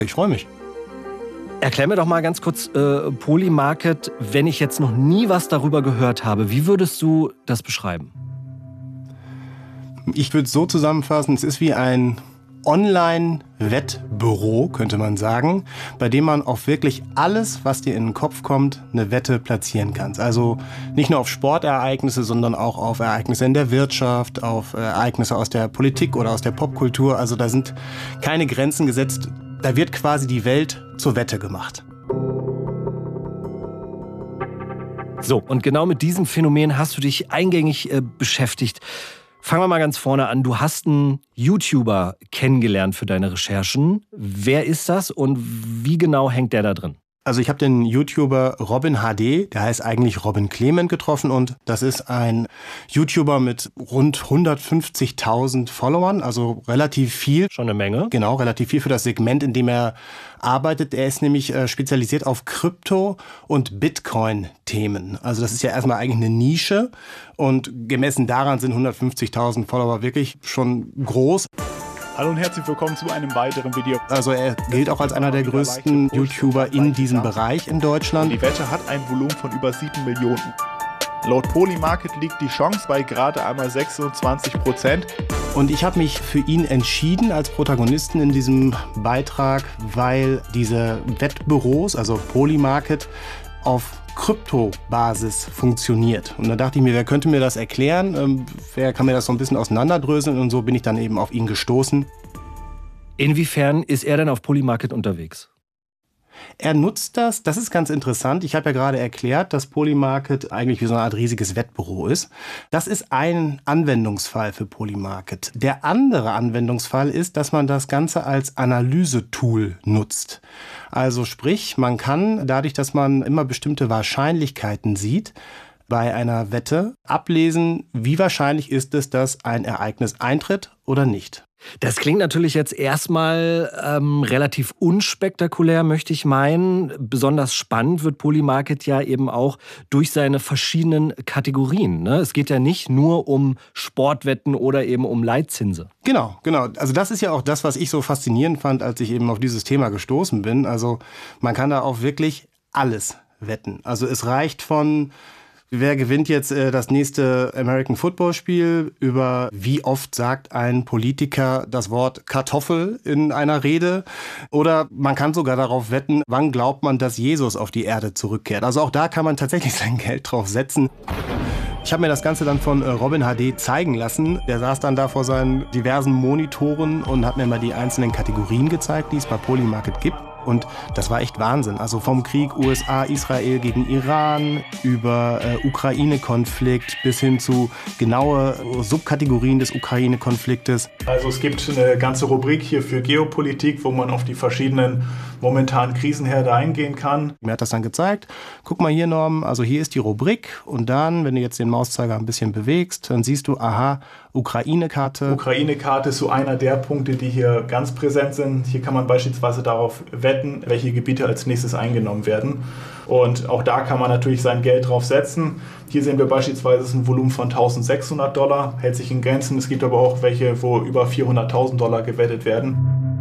Ich freue mich. Erklär mir doch mal ganz kurz Polymarket, wenn ich jetzt noch nie was darüber gehört habe. Wie würdest du das beschreiben? Ich würde es so zusammenfassen, es ist wie ein Online-Wettbüro, könnte man sagen, bei dem man auf wirklich alles, was dir in den Kopf kommt, eine Wette platzieren kannst. Also nicht nur auf Sportereignisse, sondern auch auf Ereignisse in der Wirtschaft, auf Ereignisse aus der Politik oder aus der Popkultur. Also da sind keine Grenzen gesetzt. Da wird quasi die Welt zur Wette gemacht. So, und genau mit diesem Phänomen hast du dich eingängig beschäftigt. Fangen wir mal ganz vorne an. Du hast einen YouTuber kennengelernt für deine Recherchen. Wer ist das und wie genau hängt der da drin? Also ich habe den YouTuber Robin HD, der heißt eigentlich Robin Clement, getroffen und das ist ein YouTuber mit rund 150.000 Followern, also relativ viel. Schon eine Menge. Genau, relativ viel für das Segment, in dem er arbeitet. Er ist nämlich spezialisiert auf Krypto- und Bitcoin-Themen. Also das ist ja erstmal eigentlich eine Nische und gemessen daran sind 150.000 Follower wirklich schon groß. Hallo und herzlich willkommen zu einem weiteren Video. Also er gilt auch als einer der größten YouTuber in diesem Bereich in Deutschland. Die Wette hat ein Volumen von über 7 Millionen. Laut Polymarket liegt die Chance bei gerade einmal 26%. Und ich habe mich für ihn entschieden als Protagonisten in diesem Beitrag, weil diese Wettbüros, also Polymarket, auf Kryptobasis funktioniert. Und da dachte ich mir, wer könnte mir das erklären? Wer kann mir das so ein bisschen auseinanderdröseln? Und so bin ich dann eben auf ihn gestoßen. Inwiefern ist er denn auf Polymarket unterwegs? Er nutzt das ist ganz interessant. Ich habe ja gerade erklärt, dass Polymarket eigentlich wie so eine Art riesiges Wettbüro ist. Das ist ein Anwendungsfall für Polymarket. Der andere Anwendungsfall ist, dass man das Ganze als Analysetool nutzt. Also sprich, man kann dadurch, dass man immer bestimmte Wahrscheinlichkeiten sieht, bei einer Wette ablesen, wie wahrscheinlich ist es, dass ein Ereignis eintritt oder nicht. Das klingt natürlich jetzt erstmal relativ unspektakulär, möchte ich meinen. Besonders spannend wird Polymarket ja eben auch durch seine verschiedenen Kategorien. Ne? Es geht ja nicht nur um Sportwetten oder eben um Leitzinse. Genau. Also das ist ja auch das, was ich so faszinierend fand, als ich eben auf dieses Thema gestoßen bin. Also man kann da auch wirklich alles wetten. Also es reicht von wer gewinnt jetzt das nächste American Football Spiel, über wie oft sagt ein Politiker das Wort Kartoffel in einer Rede, oder man kann sogar darauf wetten, wann glaubt man, dass Jesus auf die Erde zurückkehrt. Also auch da kann man tatsächlich sein Geld drauf setzen. Ich habe mir das Ganze dann von Robin HD zeigen lassen. Der saß dann da vor seinen diversen Monitoren und hat mir mal die einzelnen Kategorien gezeigt, die es bei Polymarket gibt. Und das war echt Wahnsinn. Also vom Krieg USA-Israel gegen Iran über Ukraine-Konflikt bis hin zu genaue Subkategorien des Ukraine-Konfliktes. Also es gibt eine ganze Rubrik hier für Geopolitik, wo man auf die verschiedenen momentanen Krisenherde eingehen kann. Mir hat das dann gezeigt. Guck mal hier, Norm, also hier ist die Rubrik. Und dann, wenn du jetzt den Mauszeiger ein bisschen bewegst, dann siehst du, aha, Ukraine-Karte. Ukraine-Karte ist so einer der Punkte, die hier ganz präsent sind. Hier kann man beispielsweise darauf wetten, welche Gebiete als nächstes eingenommen werden. Und auch da kann man natürlich sein Geld drauf setzen. Hier sehen wir beispielsweise ein Volumen von $1.600, hält sich in Grenzen. Es gibt aber auch welche, wo über $400.000 gewettet werden.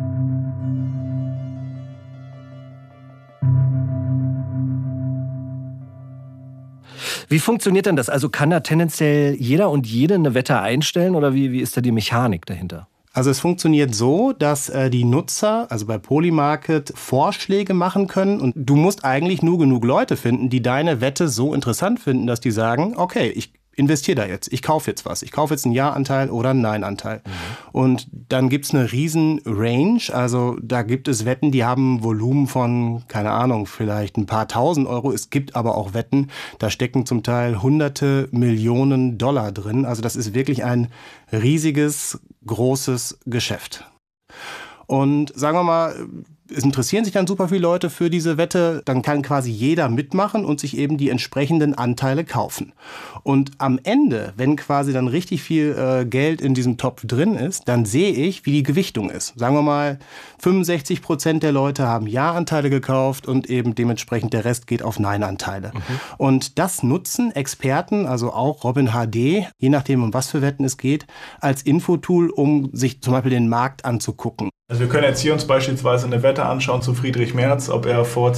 Wie funktioniert denn das? Also kann da tendenziell jeder und jede eine Wette einstellen oder wie ist da die Mechanik dahinter? Also es funktioniert so, dass die Nutzer, also bei Polymarket, Vorschläge machen können und du musst eigentlich nur genug Leute finden, die deine Wette so interessant finden, dass die sagen, okay, ich investiere da jetzt, ich kaufe jetzt was. Ich kaufe jetzt einen Ja-Anteil oder einen Nein-Anteil. Und dann gibt's eine riesen Range, also da gibt es Wetten, die haben Volumen von, keine Ahnung, vielleicht ein paar tausend Euro. Es gibt aber auch Wetten, da stecken zum Teil hunderte Millionen Dollar drin. Also das ist wirklich ein riesiges, großes Geschäft. Und sagen wir mal, es interessieren sich dann super viele Leute für diese Wette, dann kann quasi jeder mitmachen und sich eben die entsprechenden Anteile kaufen. Und am Ende, wenn quasi dann richtig viel Geld in diesem Topf drin ist, dann sehe ich, wie die Gewichtung ist. Sagen wir mal, 65% der Leute haben Ja-Anteile gekauft und eben dementsprechend der Rest geht auf Nein-Anteile. Und das nutzen Experten, also auch Robin HD, je nachdem, um was für Wetten es geht, als Infotool, um sich zum Beispiel den Markt anzugucken. Also wir können jetzt hier uns beispielsweise eine Wette Wette anschauen zu Friedrich Merz, ob er vor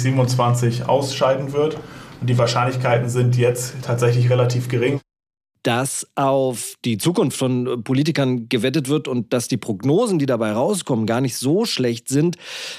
2027 ausscheiden wird. Und die Wahrscheinlichkeiten sind jetzt tatsächlich relativ gering. Dass auf die Zukunft von Politikern gewettet wird und dass die Prognosen, die dabei rauskommen, gar nicht so schlecht sind,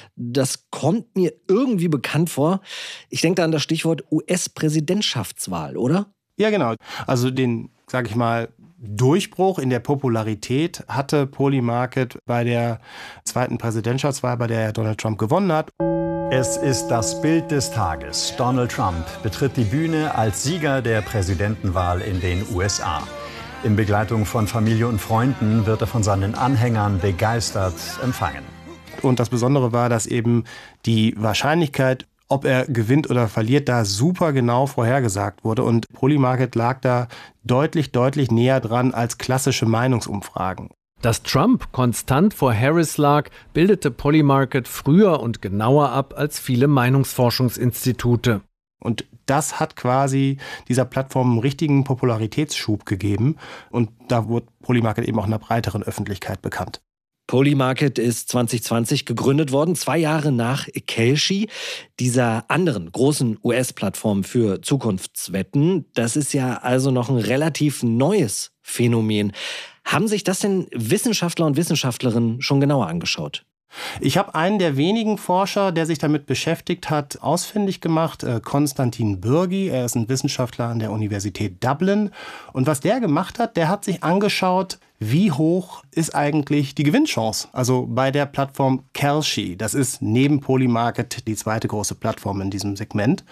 das kommt mir irgendwie bekannt vor. Ich denke da an das Stichwort US-Präsidentschaftswahl, oder? Ja, genau. Also den, sag ich mal, Durchbruch in der Popularität hatte Polymarket bei der zweiten Präsidentschaftswahl, bei der Donald Trump gewonnen hat. Es ist das Bild des Tages. Donald Trump betritt die Bühne als Sieger der Präsidentenwahl in den USA. In Begleitung von Familie und Freunden wird er von seinen Anhängern begeistert empfangen. Und das Besondere war, dass eben die Wahrscheinlichkeit, ob er gewinnt oder verliert, da super genau vorhergesagt wurde. Und Polymarket lag da deutlich näher dran als klassische Meinungsumfragen. Dass Trump konstant vor Harris lag, bildete Polymarket früher und genauer ab als viele Meinungsforschungsinstitute. Und das hat quasi dieser Plattform einen richtigen Popularitätsschub gegeben. Und da wurde Polymarket eben auch einer breiteren Öffentlichkeit bekannt. Polymarket ist 2020 gegründet worden, 2 Jahre nach Kalshi, dieser anderen großen US-Plattform für Zukunftswetten. Das ist ja also noch ein relativ neues Phänomen. Haben sich das denn Wissenschaftler und Wissenschaftlerinnen schon genauer angeschaut? Ich habe einen der wenigen Forscher, der sich damit beschäftigt hat, ausfindig gemacht, Konstantin Bürgi. Er ist ein Wissenschaftler an der Universität Dublin. Und was der gemacht hat, der hat sich angeschaut, wie hoch ist eigentlich die Gewinnchance? Also bei der Plattform Kalshi. Das ist neben Polymarket die zweite große Plattform in diesem Segment.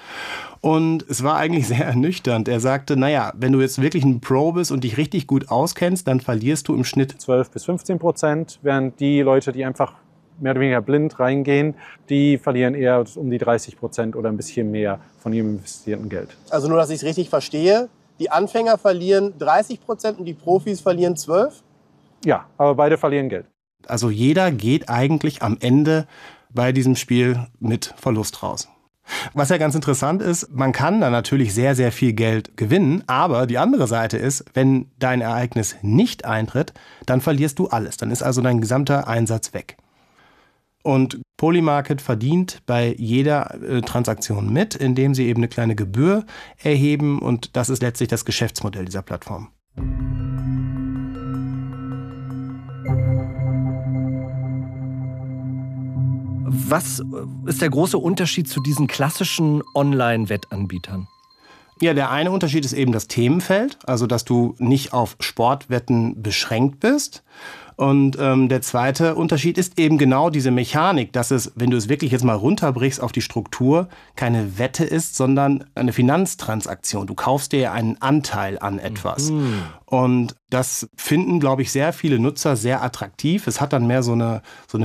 Und es war eigentlich sehr ernüchternd. Er sagte, naja, wenn du jetzt wirklich ein Pro bist und dich richtig gut auskennst, dann verlierst du im Schnitt 12-15%, während die Leute, die einfach mehr oder weniger blind reingehen, die verlieren eher um die 30% oder ein bisschen mehr von ihrem investierten Geld. Also nur, dass ich es richtig verstehe, die Anfänger verlieren 30% und die Profis verlieren 12%? Ja, aber beide verlieren Geld. Also jeder geht eigentlich am Ende bei diesem Spiel mit Verlust raus. Was ja ganz interessant ist, man kann da natürlich sehr viel Geld gewinnen, aber die andere Seite ist, wenn dein Ereignis nicht eintritt, dann verlierst du alles. Dann ist also dein gesamter Einsatz weg. Und Polymarket verdient bei jeder Transaktion mit, indem sie eben eine kleine Gebühr erheben. Und das ist letztlich das Geschäftsmodell dieser Plattform. Was ist der große Unterschied zu diesen klassischen Online-Wettanbietern? Ja, der eine Unterschied ist eben das Themenfeld, also dass du nicht auf Sportwetten beschränkt bist. Und der zweite Unterschied ist eben genau diese Mechanik, dass es, wenn du es wirklich jetzt mal runterbrichst auf die Struktur, keine Wette ist, sondern eine Finanztransaktion. Du kaufst dir einen Anteil an etwas. Und das finden, glaube ich, sehr viele Nutzer sehr attraktiv. Es hat dann mehr so eine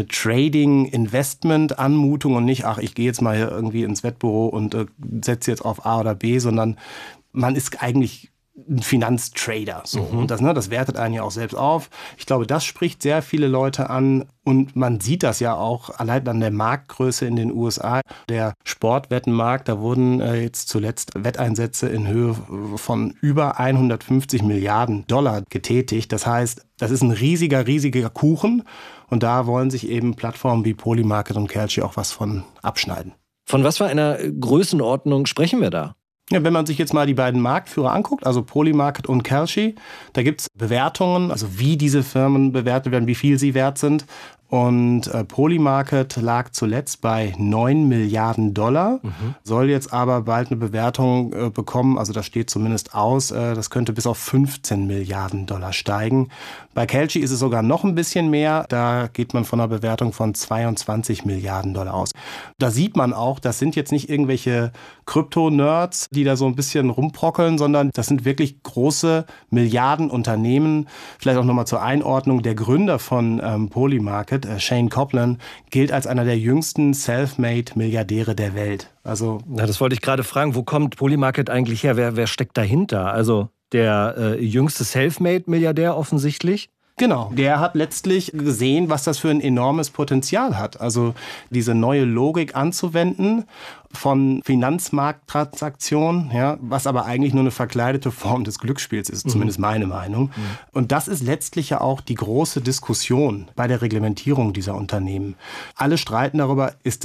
Trading-Investment-Anmutung und nicht, ach, ich gehe jetzt mal hier irgendwie ins Wettbüro und setze jetzt auf A oder B, sondern man ist eigentlich ein Finanztrader. So. Und das wertet einen ja auch selbst auf. Ich glaube, das spricht sehr viele Leute an. Und man sieht das ja auch allein an der Marktgröße in den USA. Der Sportwettenmarkt, da wurden jetzt zuletzt Wetteinsätze in Höhe von über 150 Milliarden $ getätigt. Das heißt, das ist ein riesiger Kuchen. Und da wollen sich eben Plattformen wie Polymarket und Kalshi auch was von abschneiden. Von was für einer Größenordnung sprechen wir da? Ja, wenn man sich jetzt mal die beiden Marktführer anguckt, also Polymarket und Kalshi, da gibt es Bewertungen, also wie diese Firmen bewertet werden, wie viel sie wert sind. Und Polymarket lag zuletzt bei 9 Milliarden $, soll jetzt aber bald eine Bewertung bekommen, also das steht zumindest aus, das könnte bis auf 15 Milliarden $ steigen. Bei Kalshi ist es sogar noch ein bisschen mehr, da geht man von einer Bewertung von 22 Milliarden $ aus. Da sieht man auch, das sind jetzt nicht irgendwelche Krypto-Nerds, die da so ein bisschen rumprockeln, sondern das sind wirklich große Milliardenunternehmen. Vielleicht auch nochmal zur Einordnung, der Gründer von Polymarket, Shane Copland, gilt als einer der jüngsten Selfmade-Milliardäre der Welt. Also, das wollte ich gerade fragen, wo kommt Polymarket eigentlich her? Wer steckt dahinter? Also der jüngste Selfmade-Milliardär offensichtlich? Genau, der hat letztlich gesehen, was das für ein enormes Potenzial hat. Also diese neue Logik anzuwenden von Finanzmarkttransaktionen, ja, was aber eigentlich nur eine verkleidete Form des Glücksspiels ist, zumindest meine Meinung. Und das ist letztlich ja auch die große Diskussion bei der Reglementierung dieser Unternehmen. Alle streiten darüber, ist